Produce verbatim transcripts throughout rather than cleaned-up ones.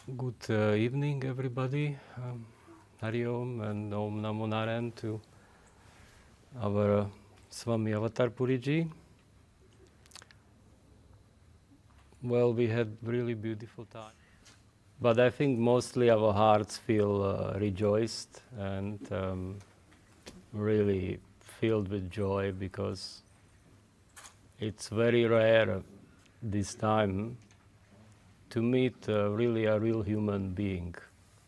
Good uh, evening, everybody. Um, Hari Om and Om Namo Narayan to our uh, Swami Avatar Puriji. Well, we had really beautiful time. But I think mostly our hearts feel uh, rejoiced and um, really filled with joy, because it's very rare this time to meet uh, really a real human being.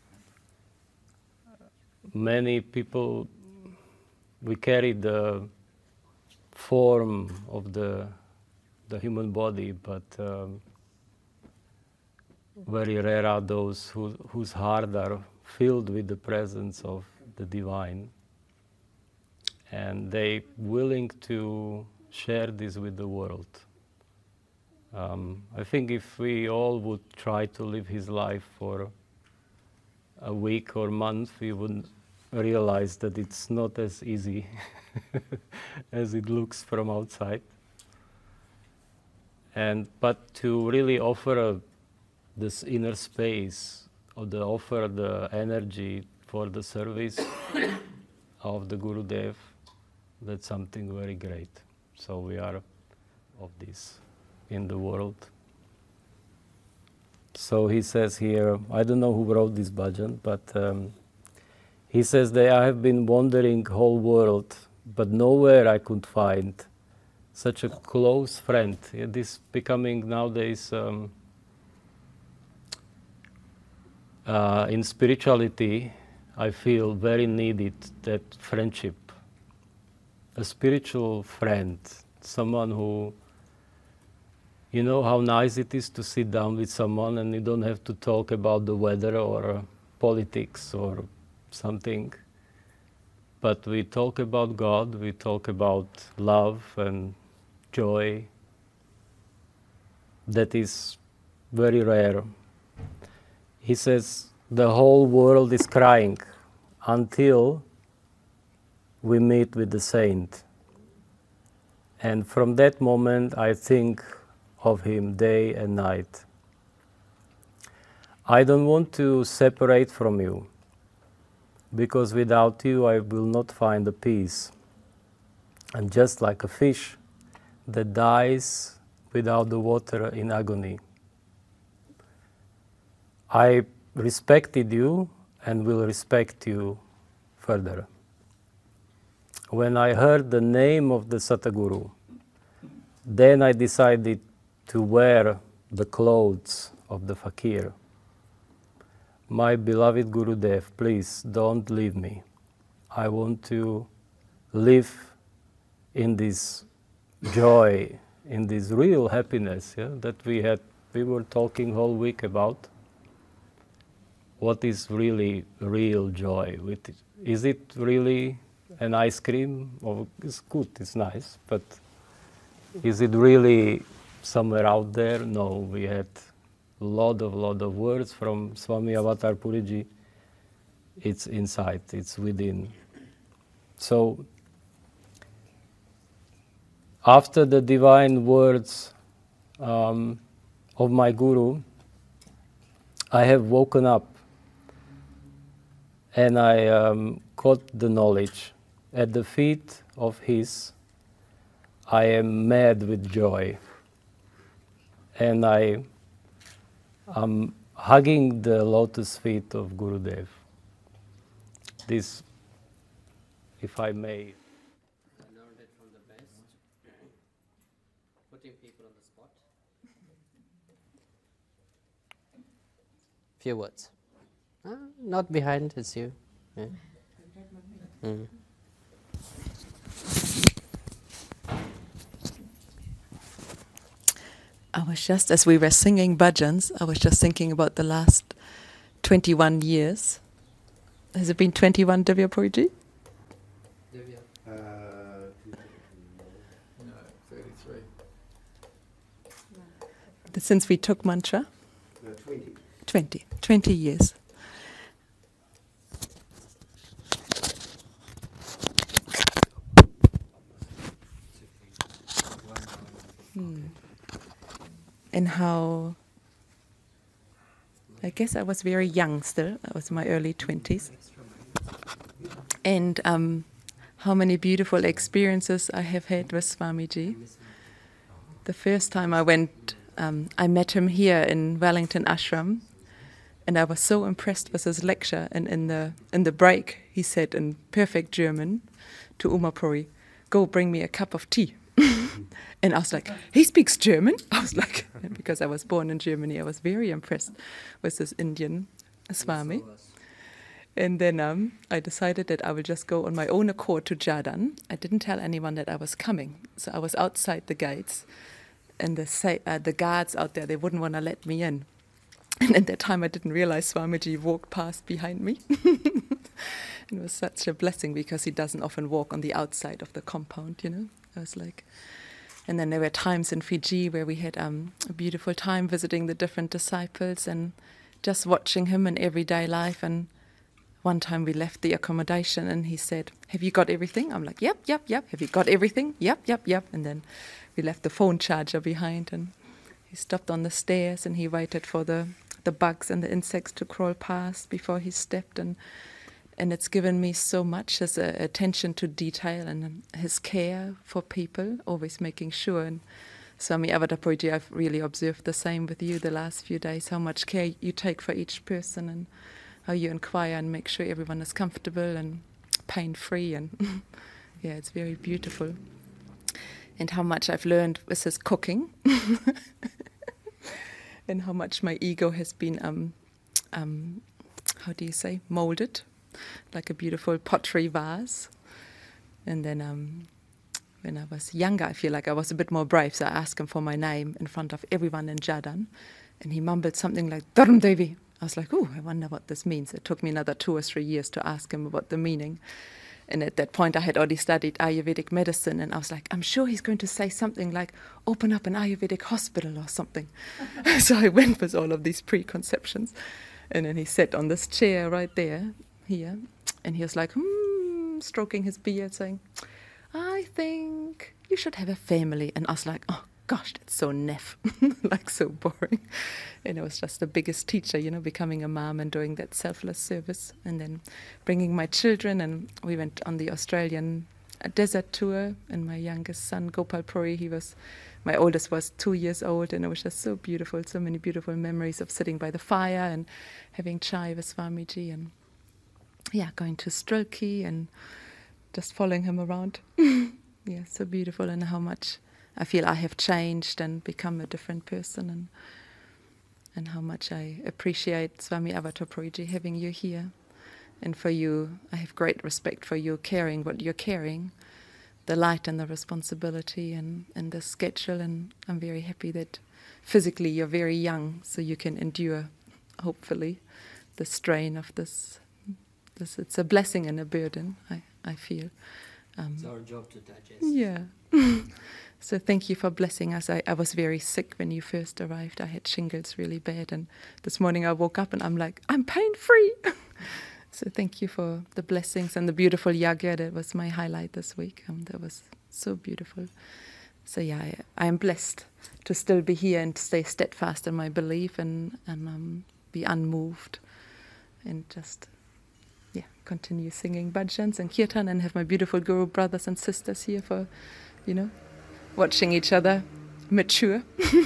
Many people, we carry the form of the the human body, but um, very rare are those who, whose heart are filled with the presence of the divine, and they willing to share this with the world. Um, I think if we all would try to live his life for a week or month, we would realize that it's not as easy as it looks from outside. And but to really offer a, this inner space, or the offer the energy for the service of the Gurudev, that's something very great. So we are of this in the world. So he says here, I don't know who wrote this bhajan, but um, he says that I have been wandering whole world, but nowhere I could find such a close friend. Yeah, this becoming nowadays um, uh, in spirituality, I feel very needed that friendship, a spiritual friend, someone who, you know how nice it is to sit down with someone and you don't have to talk about the weather or uh, politics or something, but we talk about God, we talk about love and joy. That is very rare. He says the whole world is crying until we meet with the saint. And from that moment I think of him day and night. I don't want to separate from you, because without you I will not find the peace. I'm just like a fish that dies without the water in agony. I respected you and will respect you further. When I heard the name of the Sataguru, then I decided to wear the clothes of the fakir. My beloved Gurudev, please don't leave me. I want to live in this joy, in this real happiness, yeah, that we had. We were talking whole week about what is really real joy. With it. Is it really an ice cream? Oh, it's good, it's nice, but is it really somewhere out there? No, we had a lot of, lot of words from Swami Avatar Puriji. It's inside, it's within. So, after the divine words um, of my Guru, I have woken up and I um, caught the knowledge. At the feet of his, I am mad with joy. And I am hugging the lotus feet of Gurudev. This, if I may. I learned it from the best. Putting people on the spot. Few words. Uh, not behind, it's you. Yeah. Mm. I was just, as we were singing bhajans, I was just thinking about the last twenty-one years. Has it been twenty-one, Divya Puriji? Divya. Uh, no, thirty-three. Since we took mantra? No, twenty. twenty. twenty years. Hmm. And how I guess I was very young still. I was in my early twenties. And um, how many beautiful experiences I have had with Swamiji. The first time I went, um, I met him here in Wellington Ashram, and I was so impressed with his lecture. And in the in the break, he said in perfect German to Umapuri, "Go bring me a cup of tea." And I was like, he speaks German? I was like, because I was born in Germany, I was very impressed with this Indian Swami. And then um, I decided that I will just go on my own accord to Jhardan. I didn't tell anyone that I was coming. So I was outside the gates, and the, sa- uh, the guards out there, they wouldn't want to let me in. And at that time, I didn't realize Swamiji walked past behind me. It was such a blessing, because he doesn't often walk on the outside of the compound, you know. I was like... And then there were times in Fiji where we had um, a beautiful time visiting the different disciples and just watching him in everyday life. And one time we left the accommodation and he said, "Have you got everything?" I'm like, "Yep, yep, yep." "Have you got everything?" "Yep, yep, yep." And then we left the phone charger behind, and he stopped on the stairs and he waited for the, the bugs and the insects to crawl past before he stepped. And And it's given me so much, his uh, attention to detail and um, his care for people, always making sure. And Swami Avadapurji, I've really observed the same with you the last few days, how much care you take for each person and how you inquire and make sure everyone is comfortable and pain-free. And yeah, it's very beautiful. And how much I've learned with his cooking and how much my ego has been, um, um, how do you say, molded. Like a beautiful pottery vase. And then um, when I was younger, I feel like I was a bit more brave, so I asked him for my name in front of everyone in Jhardan, and he mumbled something like Dharam Devi. I was like, oh, I wonder what this means. It took me another two or three years to ask him about the meaning. And at that point I had already studied Ayurvedic medicine, and I was like, I'm sure he's going to say something like, open up an Ayurvedic hospital or something. So I went with all of these preconceptions. And then he sat on this chair right there, here, and he was like, hmm, stroking his beard, saying, I think you should have a family. And I was like, oh gosh, that's so naff, like so boring. And it was just the biggest teacher, you know, becoming a mom and doing that selfless service, and then bringing my children. And we went on the Australian desert tour, and my youngest son, Gopal Puri, he was, my oldest was two years old, and it was just so beautiful, so many beautiful memories of sitting by the fire and having chai with Swamiji, and yeah, going to Strilki and just following him around. Yeah, so beautiful, and how much I feel I have changed and become a different person, and and how much I appreciate Swami Avadapurji having you here. And for you, I have great respect for you carrying what you're carrying, the light and the responsibility and, and the schedule, and I'm very happy that physically you're very young, so you can endure, hopefully, the strain of this. This it's a blessing and a burden, I, I feel. Um, It's our job to digest. Yeah. So thank you for blessing us. I, I was very sick when you first arrived. I had shingles really bad, and this morning I woke up and I'm like, I'm pain-free. So thank you for the blessings and the beautiful yagya. That was my highlight this week. Um, that was so beautiful. So yeah, I, I am blessed to still be here and stay steadfast in my belief, and, and um, be unmoved, and just yeah, continue singing bhajans and kirtan, and have my beautiful Guru brothers and sisters here for, you know, watching each other mature.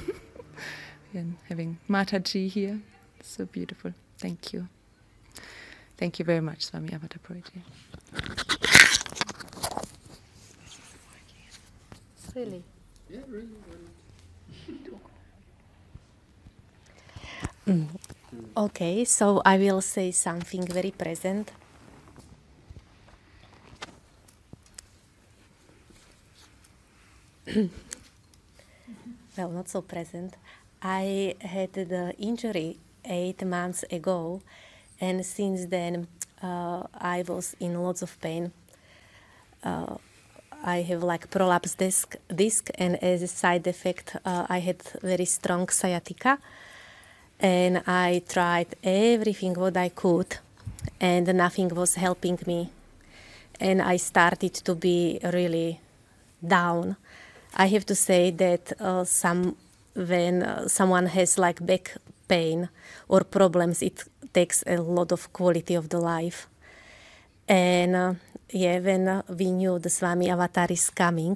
And having Mataji here. So beautiful. Thank you. Thank you very much, Swami Avadapurji. Really? Yeah, really. Mm. Okay, so I will say something very present. Well, not so present. I had the injury eight months ago, and since then uh, I was in lots of pain. Uh, I have like prolapsed disc, disc, and as a side effect, uh, I had very strong sciatica. And I tried everything what I could, and nothing was helping me. And I started to be really down. I have to say that uh, some when uh, someone has like back pain or problems, it takes a lot of quality of the life. And uh, yeah, when uh, we knew the Swami Avatar is coming,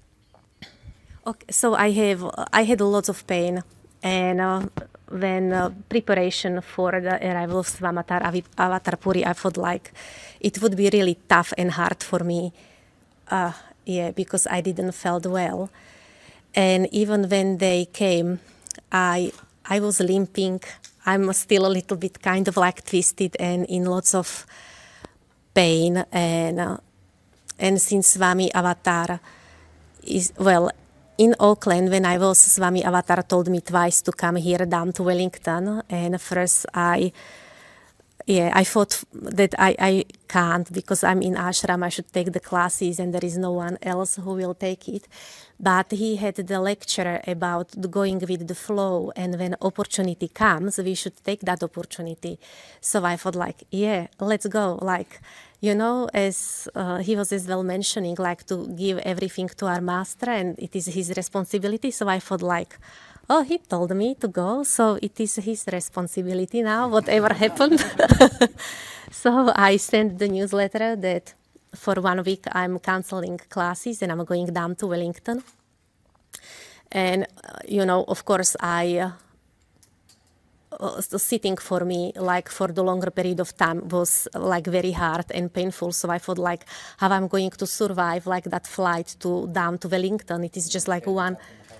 okay, so I have I had lots of pain, and uh, when uh, preparation for the arrival of Swami Avatar, Avatar Puri, I felt like it would be really tough and hard for me, uh, yeah, because I didn't felt well, and even when they came, I I was limping. I'm still a little bit kind of like twisted and in lots of pain, and uh, and since Swami Avatar is, well, in Auckland, when I was, Swami Avatar told me twice to come here down to Wellington, and first I, yeah, I thought that I, I can't because I'm in ashram, I should take the classes and there is no one else who will take it. But he had the lecture about the going with the flow, and when opportunity comes, we should take that opportunity. So I thought like, yeah, let's go. Like, you know, as uh, he was as well mentioning, like to give everything to our master and it is his responsibility. So I thought like, oh, he told me to go, so it is his responsibility now, whatever happened. So I sent the newsletter that for one week I'm canceling classes and I'm going down to Wellington. And, uh, you know, of course, I, uh, uh, sitting for me, like for the longer period of time was uh, like very hard and painful. So I thought like how I'm going to survive like that flight to down to Wellington. It is just like one...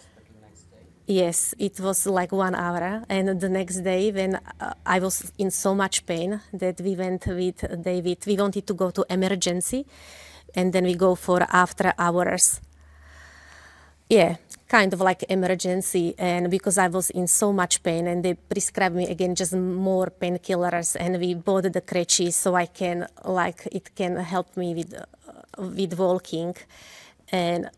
Yes, it was like one hour, and the next day when uh, I was in so much pain that we went with David, we wanted to go to emergency, and then we go for after hours. Yeah, kind of like emergency, and because I was in so much pain, and they prescribed me again just more painkillers, and we bought the crutches so I can, like, it can help me with, uh, with walking, and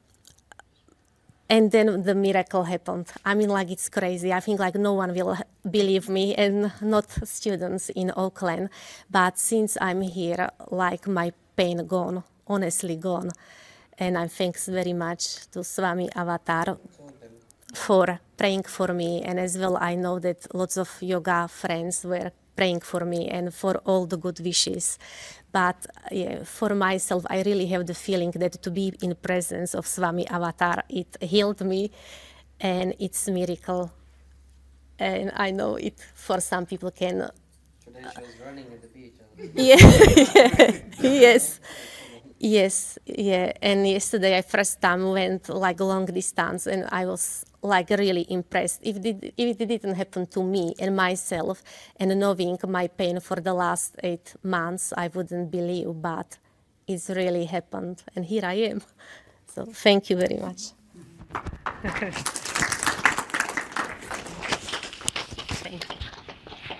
And then the miracle happened. I mean, like, it's crazy. I think, like, no one will believe me, and not students in Auckland. But since I'm here, like, my pain gone, honestly gone. And I thanks very much to Swami Avatar for praying for me. And as well, I know that lots of yoga friends were praying for me and for all the good wishes. But yeah, for myself, I really have the feeling that to be in presence of Swami Avatar, it healed me, and it's a miracle. And I know it for some people can... Today she was running at the beach. Yeah, yeah. Yes, yes, yeah. And yesterday I first time went like long distance, and I was like really impressed. If it, if it didn't happen to me and myself, and knowing my pain for the last eight months, I wouldn't believe, but it's really happened, and here I am. So thank you very much. Thank you.